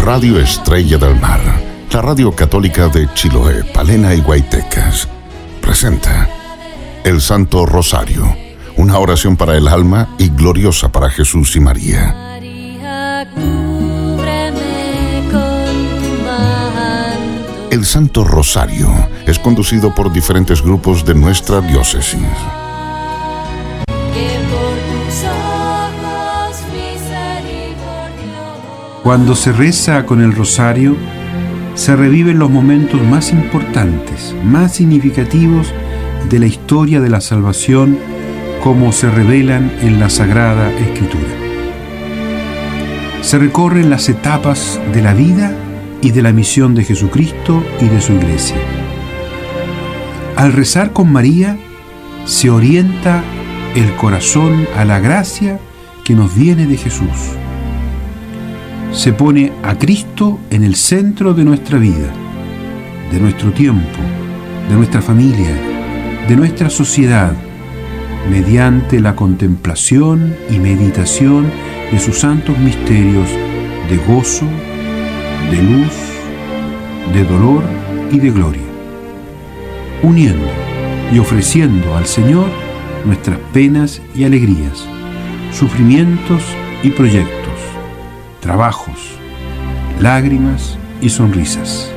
Radio Estrella del Mar, la radio católica de Chiloé, Palena y Guaytecas, presenta el Santo Rosario, una oración para el alma y gloriosa para Jesús y María. El Santo Rosario es conducido por diferentes grupos de nuestra diócesis. Cuando se reza con el rosario, se reviven los momentos más importantes, más significativos de la historia de la salvación, como se revelan en la Sagrada Escritura. Se recorren las etapas de la vida y de la misión de Jesucristo y de su Iglesia. Al rezar con María, se orienta el corazón a la gracia que nos viene de Jesús. Se pone a Cristo en el centro de nuestra vida, de nuestro tiempo, de nuestra familia, de nuestra sociedad, mediante la contemplación y meditación de sus santos misterios de gozo, de luz, de dolor y de gloria, uniendo y ofreciendo al Señor nuestras penas y alegrías, sufrimientos y proyectos, trabajos, lágrimas y sonrisas.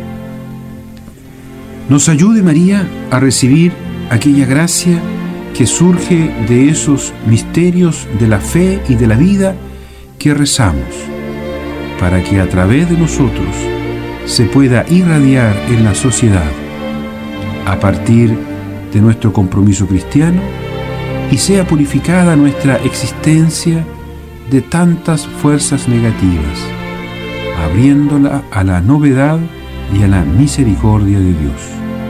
Nos ayude María a recibir aquella gracia que surge de esos misterios de la fe y de la vida que rezamos, para que a través de nosotros se pueda irradiar en la sociedad, a partir de nuestro compromiso cristiano, y sea purificada nuestra existencia de tantas fuerzas negativas, abriéndola a la novedad y a la misericordia de Dios.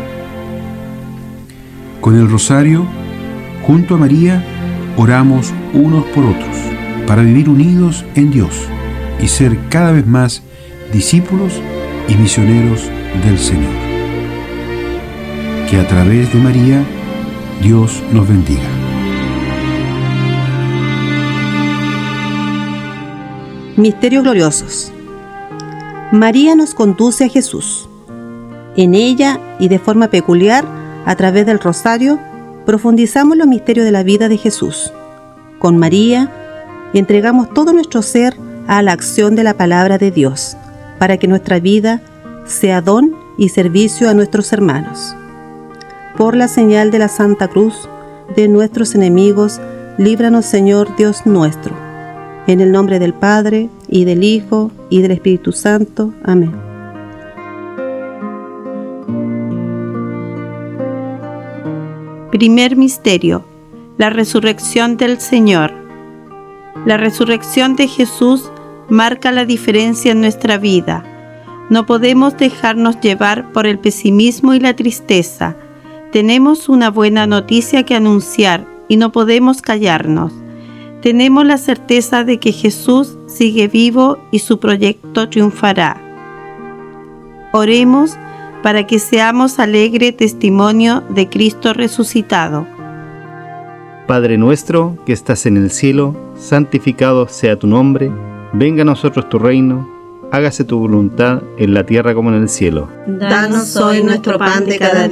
Con el rosario, junto a María, oramos unos por otros, para vivir unidos en Dios y ser cada vez más discípulos y misioneros del Señor. Que a través de María, Dios nos bendiga. Misterios gloriosos. María nos conduce a Jesús. En ella y de forma peculiar, a través del rosario, profundizamos los misterios de la vida de Jesús. Con María, entregamos todo nuestro ser a la acción de la palabra de Dios, para que nuestra vida sea don y servicio a nuestros hermanos. Por la señal de la Santa Cruz de nuestros enemigos, líbranos, Señor Dios nuestro. En el nombre del Padre, y del Hijo, y del Espíritu Santo. Amén. Primer misterio: la resurrección del Señor. La resurrección de Jesús marca la diferencia en nuestra vida. No podemos dejarnos llevar por el pesimismo y la tristeza. Tenemos una buena noticia que anunciar y no podemos callarnos. Tenemos la certeza de que Jesús sigue vivo y su proyecto triunfará. Oremos para que seamos alegre testimonio de Cristo resucitado. Padre nuestro que estás en el cielo, santificado sea tu nombre, venga a nosotros tu reino, hágase tu voluntad en la tierra como en el cielo. Danos hoy nuestro pan de cada día.